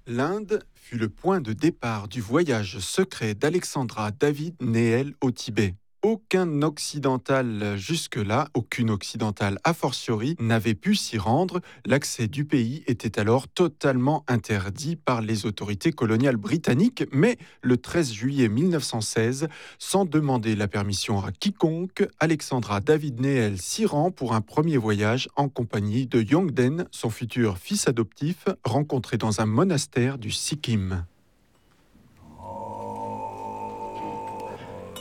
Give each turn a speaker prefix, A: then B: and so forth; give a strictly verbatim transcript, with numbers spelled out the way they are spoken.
A: L'Inde fut le point de départ du voyage secret d'Alexandra David Néel au Tibet. Aucun occidental jusque-là, aucune occidentale a fortiori, n'avait pu s'y rendre. L'accès du pays était alors totalement interdit par les autorités coloniales britanniques. Mais le treize juillet mille neuf cent seize, sans demander la permission à quiconque, Alexandra David Néel s'y rend pour un premier voyage en compagnie de Yongden, son futur fils adoptif, rencontré dans un monastère du Sikkim.